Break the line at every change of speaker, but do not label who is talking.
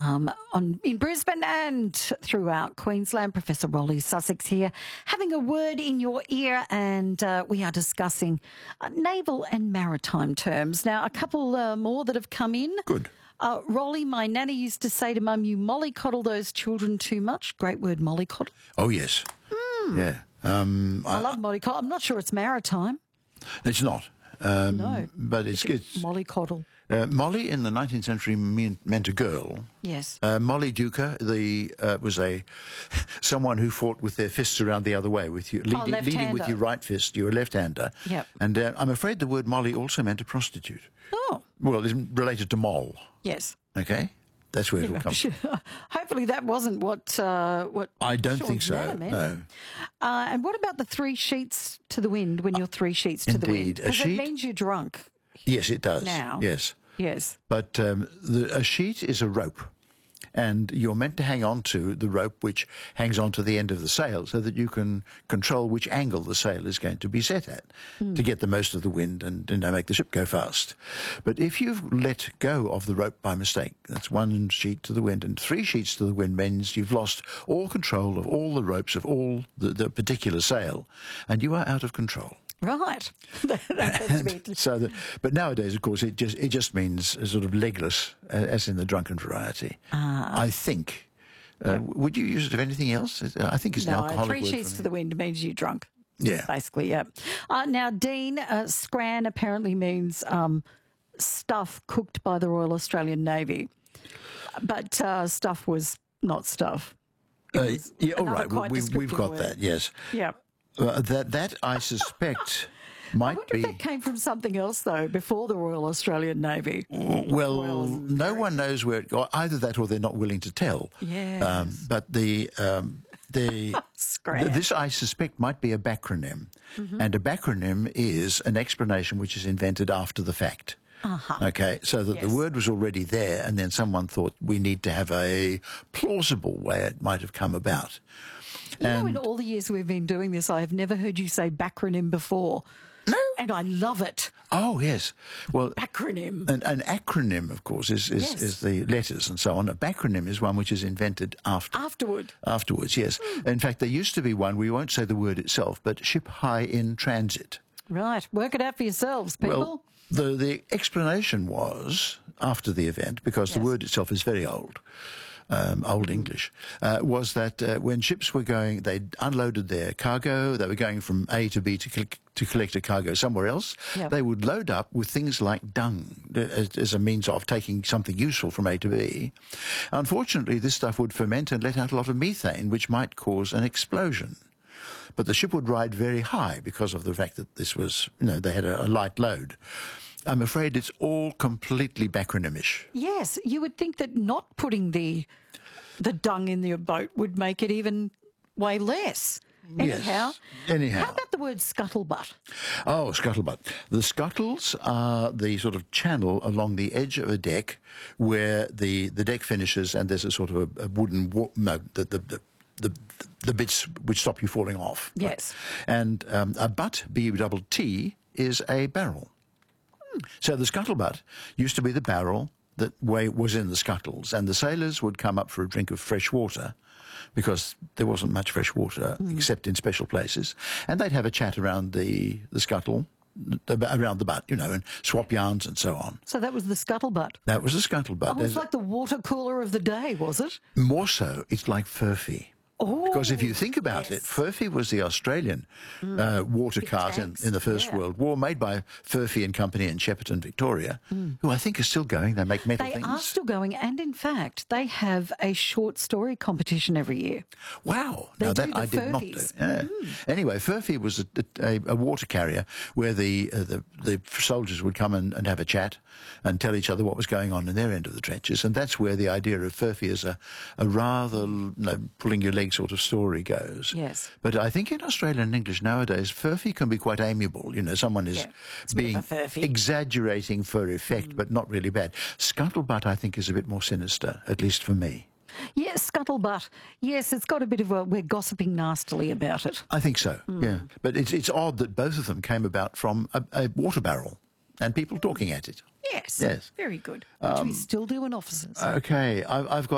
in Brisbane and throughout Queensland. Professor Rolly Sussex here, having a word in your ear, and we are discussing naval and maritime terms. Now, a couple more that have come in.
Good.
Rolly, my nanny used to say to Mum, "You mollycoddle those children too much." Great word, mollycoddle.
Oh, yes. Yeah.
I love mollycoddle. I'm not sure it's maritime.
It's not.
No.
But it's
mollycoddle.
Molly in the 19th century meant a girl.
Yes.
Molly Duker was someone who fought with their fists around the other way, with you leading with your right fist. You're a left-hander.
Yep.
And I'm afraid the word Molly also meant a prostitute.
Oh.
Well, it's related to moll.
Yes.
Okay. That's where it will come from.
Hopefully that wasn't what
I don't think so.
Nana meant.
No.
And what about the 3 sheets to the wind when you're 3 sheets to the wind?
Indeed.
Because it means you're drunk.
Yes, it does.
Now.
Yes.
Yes.
But a sheet is a rope, and you're meant to hang on to the rope which hangs onto the end of the sail so that you can control which angle the sail is going to be set at to get the most of the wind and make the ship go fast. But if you've let go of the rope by mistake, that's 1 sheet to the wind, and 3 sheets to the wind means you've lost all control of all the ropes of all the particular sail, and you are out of control.
Right.
But nowadays, of course, it just means sort of legless, as in the drunken variety. I think. Would you use it of anything else? I think it's an alcoholic
3
word
sheets to the wind means you're drunk.
Yeah.
Basically, yeah. Now, Dean, scran apparently means stuff cooked by the Royal Australian Navy. But stuff was not stuff.
Yeah, all right. We've got
word.
that, yes.
Yeah.
That I suspect might
I wonder
be.
if that came from something else, though, before the Royal Australian Navy.
Well, no one knows where it got. Either that or they're not willing to tell.
Yes.
But this I suspect might be a backronym. And a backronym is an explanation which is invented after the fact. Okay, so that the word was already there, and then someone thought we need to have a plausible way it might have come about.
In all the years we've been doing this, I have never heard you say backronym before.
No.
And I love it.
Oh, yes. Well,
backronym.
An acronym, of course, is the letters and so on. A backronym is one which is invented afterwards, yes. In fact, there used to be one, we won't say the word itself, but ship high in transit.
Right. Work it out for yourselves, people.
Well, the explanation was, after the event, because the word itself is very old, Old English, was that when ships were going, they'd unloaded their cargo, they were going from A to B to collect a cargo somewhere else, they would load up with things like dung as a means of taking something useful from A to B. Unfortunately, this stuff would ferment and let out a lot of methane, which might cause an explosion. But the ship would ride very high because of the fact that this was, they had a light load. I'm afraid it's all completely backronymish.
Yes, you would think that not putting the dung in your boat would make it even way less. Anyhow. How about the word scuttlebutt?
Oh, scuttlebutt. The scuttles are the sort of channel along the edge of a deck where the deck finishes and there's a sort of a wooden... the bits which stop you falling off.
Yes.
And a butt, B-double-T, is a barrel. So the scuttlebutt used to be the barrel that was in the scuttles, and the sailors would come up for a drink of fresh water because there wasn't much fresh water except in special places, and they'd have a chat around the scuttle, around the butt, and swap yarns and so on.
So that was the scuttlebutt? That
was the scuttlebutt.
Oh, it was like the water cooler of the day, was it?
More so, it's like Furphy.
Oh,
because if you think about it, Furphy was the Australian water cart in the First World War, made by Furphy and Company in Shepparton, Victoria, who I think are still going. They make metal things.
They are still going, and in fact, they have a short story competition every year.
Wow. Now that I did not do. Yeah. Anyway, Furphy was a water carrier where the soldiers would come and have a chat and tell each other what was going on in their end of the trenches, and that's where the idea of Furphy as a rather pulling your leg sort of story goes.
Yes.
But I think in Australian and English nowadays, Furphy can be quite amiable. Someone is being exaggerating for effect, but not really bad. Scuttlebutt, I think, is a bit more sinister, at least for me.
Yes, scuttlebutt. Yes, it's got a bit of we're gossiping nastily about it.
I think so, yeah. But it's odd that both of them came about from a water barrel and people talking at it.
Yes. Very good. Which we still do in offices.
Okay, I've got